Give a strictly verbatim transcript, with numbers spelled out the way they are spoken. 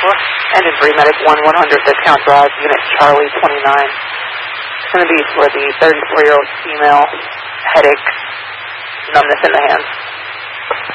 Engine three, Medic one, one hundred, Discount Drive, Unit Charlie twenty-nine. It's going to be for the thirty-four-year-old female, headache, numbness in the hands.